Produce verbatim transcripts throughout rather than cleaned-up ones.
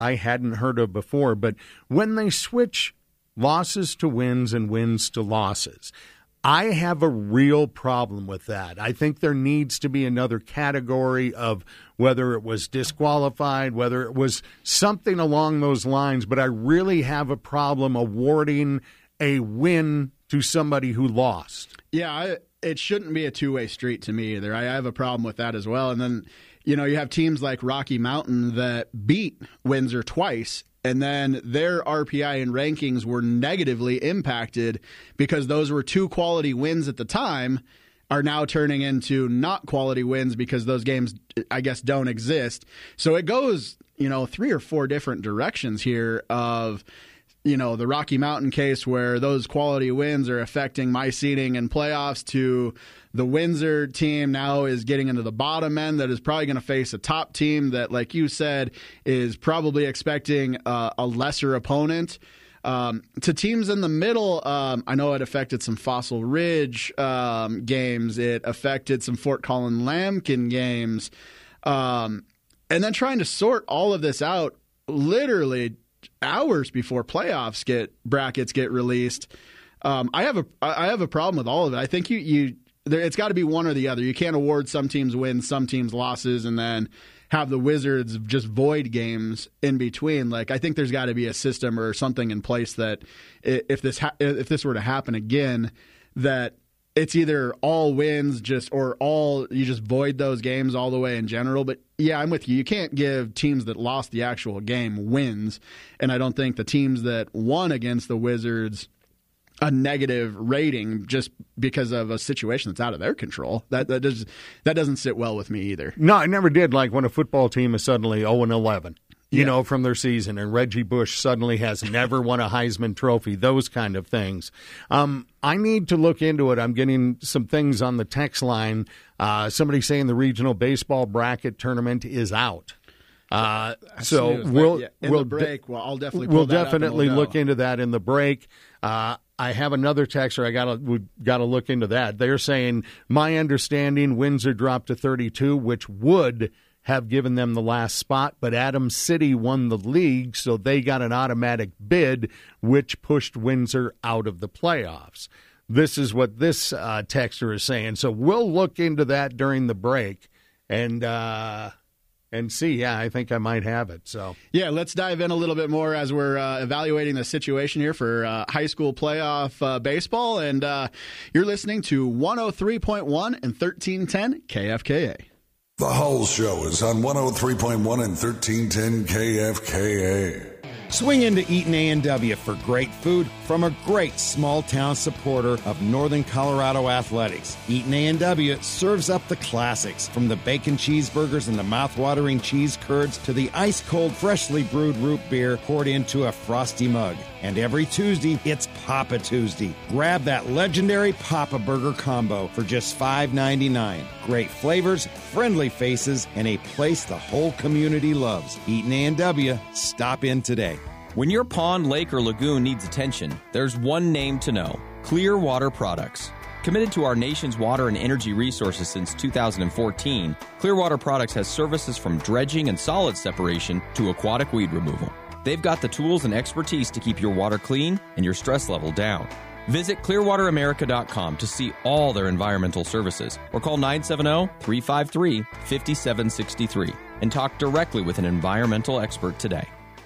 I hadn't heard of before. But when they switch losses to wins and wins to losses, I have a real problem with that. I think there needs to be another category of whether it was disqualified, whether it was something along those lines, but I really have a problem awarding a win to somebody who lost. Yeah, I, it shouldn't be a two-way street to me either. I, I have a problem with that as well. And then, you know, you have teams like Rocky Mountain that beat Windsor twice, and then their R P I and rankings were negatively impacted because those were two quality wins at the time, are now turning into not quality wins because those games, I guess, don't exist. So it goes, you know, three or four different directions here of, you know, the Rocky Mountain case where those quality wins are affecting my seeding in playoffs, to the Windsor team now is getting into the bottom end that is probably going to face a top team that, like you said, is probably expecting uh, a lesser opponent. Um, to teams in the middle, um, I know it affected some Fossil Ridge um, games. It affected some Fort Collin Lambkin games. Um, and then trying to sort all of this out literally hours before playoffs get brackets get released. Um, I have a I have a problem with all of it. I think you you there, it's got to be one or the other. You can't award some teams wins, some teams losses, and then have the Wizards just void games in between. Like, I think there's got to be a system or something in place that if this ha- if this were to happen again, that it's either all wins just or all you just void those games all the way in general. But yeah, I'm with you. You can't give teams that lost the actual game wins, and I don't think the teams that won against the Wizards a negative rating just because of a situation that's out of their control. That that does that doesn't sit well with me either. No, I never did like when a football team is suddenly oh and eleven. You yeah. know, from their season, and Reggie Bush suddenly has never won a Heisman Trophy, those kind of things. Um, I need to look into it. I'm getting some things on the text line. Uh, somebody saying the regional baseball bracket tournament is out. Uh, so we'll, yeah. in we'll the break. Well, I'll definitely pull we'll that definitely up and we'll look into that in the break. Uh, I have another texter. I gotta we gotta look into that. They're saying my understanding Windsor dropped to thirty-two, which would have given them the last spot, but Adams City won the league, so they got an automatic bid, which pushed Windsor out of the playoffs. This is what this uh, texter is saying. So we'll look into that during the break and uh, and see. Yeah, I think I might have it. So yeah, let's dive in a little bit more as we're uh, evaluating the situation here for uh, high school playoff uh, baseball. And uh, you're listening to one oh three point one and thirteen ten K F K A. The Hull Show is on one oh three point one and thirteen ten K F K A. Swing into Eaton A and W for great food from a great small-town supporter of Northern Colorado athletics. Eaton A and W serves up the classics, from the bacon cheeseburgers and the mouth-watering cheese curds to the ice-cold, freshly brewed root beer poured into a frosty mug. And every Tuesday, it's Papa Tuesday. Grab that legendary Papa Burger combo for just five ninety-nine. Great flavors, friendly faces, and a place the whole community loves. Eaton A and W. Stop in today. When your pond, lake, or lagoon needs attention, there's one name to know: Clearwater Products. Committed to our nation's water and energy resources since two thousand fourteen, Clearwater Products has services from dredging and solid separation to aquatic weed removal. They've got the tools and expertise to keep your water clean and your stress level down. Visit clearwater america dot com to see all their environmental services, or call nine seven zero, three five three, five seven six three and talk directly with an environmental expert today.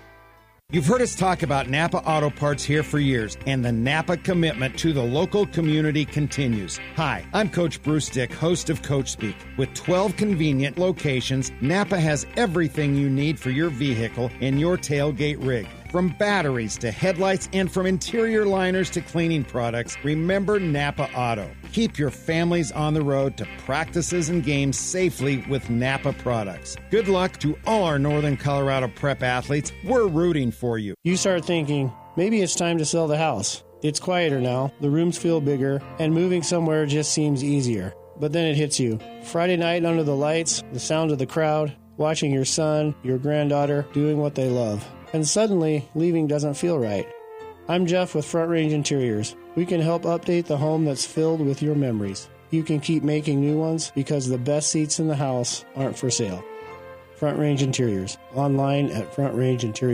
You've heard us talk about Napa Auto Parts here for years, and the Napa commitment to the local community continues. Hi, I'm Coach Bruce Dick, host of Coach Speak. With twelve convenient locations, Napa has everything you need for your vehicle and your tailgate rig. From batteries to headlights and from interior liners to cleaning products, remember Napa Auto. Keep your families on the road to practices and games safely with Napa products. Good luck to all our Northern Colorado prep athletes. We're rooting for you. You start thinking, maybe it's time to sell the house. It's quieter now, the rooms feel bigger, and moving somewhere just seems easier. But then it hits you. Friday night under the lights, the sound of the crowd, watching your son, your granddaughter doing what they love. And suddenly, leaving doesn't feel right. I'm Jeff with Front Range Interiors. We can help update the home that's filled with your memories. You can keep making new ones because the best seats in the house aren't for sale. Front Range Interiors. Online at front range interiors.